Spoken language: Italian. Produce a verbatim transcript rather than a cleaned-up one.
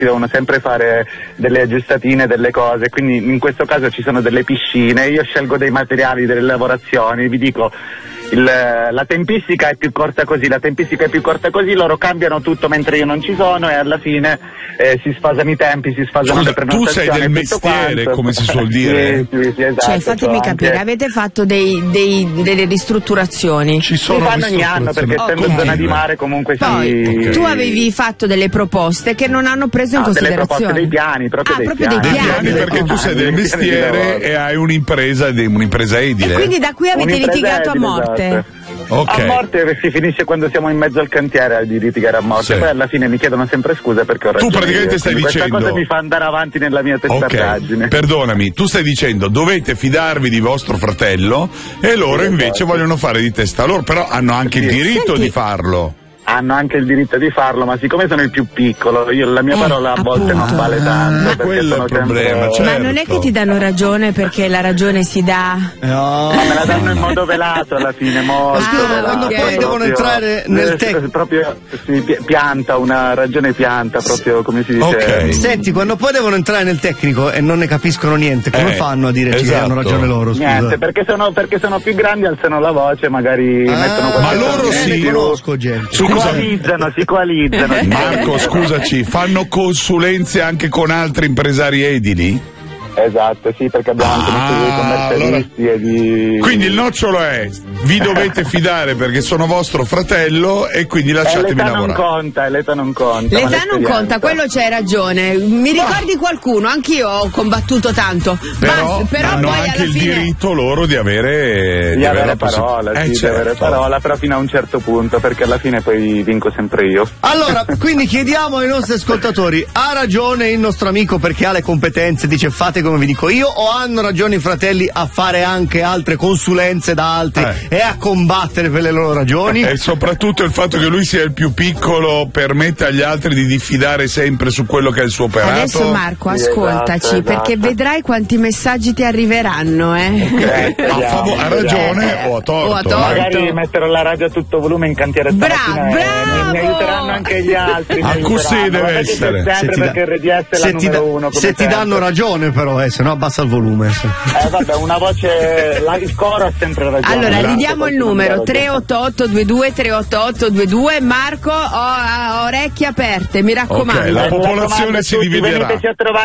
devono sempre fare delle aggiustatine, delle cose, quindi in questo caso ci sono delle piscine, io scelgo dei materiali, delle lavorazioni, vi dico il, la tempistica è più corta così, la tempistica è più corta così, loro cambiano tutto mentre io non ci sono e alla fine eh, si sfasano i tempi, si sfasano Scusa, le prenotazioni. tu sei del mestiere, quanto. come si suol dire. Sì, sì, sì, esatto, cioè fatemi anche... capire, avete fatto dei, dei, delle ristrutturazioni? Ci sono si fanno ogni anno perché essendo okay. zona di mare comunque Poi, si... okay. tu avevi fatto delle proposte che non hanno preso in no, delle proposte, considerazione. dei piani, proprio ah, dei proprio piani. dei Dei piani. piani perché tu sei del mestiere e hai un'impresa, un'impresa edile. E quindi da qui avete Un'impresa litigato a edile, morte. esatto. Okay. A morte si finisce quando siamo in mezzo al cantiere di litigare a morte, sì. Poi alla fine mi chiedono sempre scusa perché ho ragione. Tu praticamente io. stai Quindi dicendo questa cosa mi fa andare avanti nella mia testardaggine. Ok, perdonami, tu stai dicendo dovete fidarvi di vostro fratello e loro sì, invece esatto. vogliono fare di testa loro, però hanno anche sì. il diritto Senti, di farlo. Hanno anche il diritto di farlo, ma siccome sono il più piccolo, io, la mia Eh, parola a volte appunto. non vale tanto. Ah, perché quello è sono il problema, sempre... certo. Ma non è che ti danno ragione perché la ragione si dà. No. Ma me la danno in modo velato alla fine, molto Ah, velato. quando poi proprio, devono entrare nel tec- proprio si pi- pianta, una ragione pianta, proprio come si dice. Ok. Senti, quando poi devono entrare nel tecnico e non ne capiscono niente, come Eh, fanno a dirci esatto. che hanno ragione loro? Scusa. Niente, perché sono, perché sono più grandi, alzano la voce, magari Ah, mettono qualche ma loro eh, sì. ne conosco gente. Si Scusa. coalizzano, si coalizzano. Marco, scusaci, fanno consulenze anche con altri impresari edili? Esatto, sì, perché abbiamo anche Ah, messo dei commercialisti e di... Quindi il nocciolo è, vi dovete fidare perché sono vostro fratello e quindi Eh, lasciatemi l'età non lavorare. conta, l'età non conta. ma L'età non l'esperienza. conta, quello c'hai ragione. Mi ricordi qualcuno? Anch'io ho combattuto tanto. Però, Basta, però hanno poi anche alla il fine. diritto loro di avere, Di avere la possi- parola, eh, sì, certo. di avere parola, però fino a un certo punto, perché alla fine poi vinco sempre io. Allora, quindi chiediamo ai nostri ascoltatori, ha ragione il nostro amico perché ha le competenze, dice fate come vi dico io, o hanno ragione i fratelli a fare anche altre consulenze da altri Eh. e a combattere per le loro ragioni? E soprattutto il fatto che lui sia il più piccolo permette agli altri di diffidare sempre su quello che è il suo operato. Adesso Marco, Sì, ascoltaci, esatto, esatto. perché vedrai quanti messaggi ti arriveranno, eh. Eh, a, speriamo, favo- ha ragione o a torto? O a torto. Magari metterò la radio a tutto volume in cantiere Bravo, stamattina e bravo! mi, mi aiuteranno anche gli altri. mi Ah, così aiuteranno. deve Guardate che essere. c'è Se sempre ti da- perché R D S è la se ti, numero da- uno. come se ti sempre. danno ragione però, eh, se no abbassa il volume. se. Eh vabbè, una voce, la, il coro ha sempre ragione. Allora, Grazie, ridiamo il qualcuno numero mi dà tre otto otto due due tre otto otto due due. Marco, ho, ho orecchie aperte, mi raccomando. Ok, la ragione. popolazione Mi raccomando, si tutti, dividerà. veniteci a trovare.